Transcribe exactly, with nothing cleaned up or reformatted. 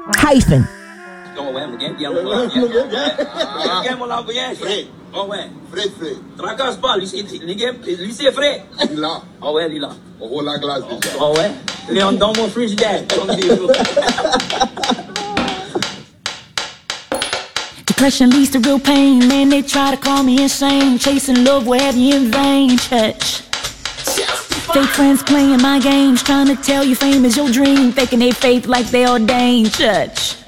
Hyphen. Oh ouais, mon gars, bien mon gars. Bien mon gars, bien. Oh ouais. Fred, Fred. Tracasse pas, lui c'est lui lui c'est frais. Là. Oh ouais, lui là. On roule la glace déjà. Oh ouais. Il est dans mon frigidaire. Depression leads to real pain. Man, they try to call me insane. Chasing love, what have you in vain, church. Fake friends playing my games, trying to tell you fame is your dream. Faking their faith like they ordained, church.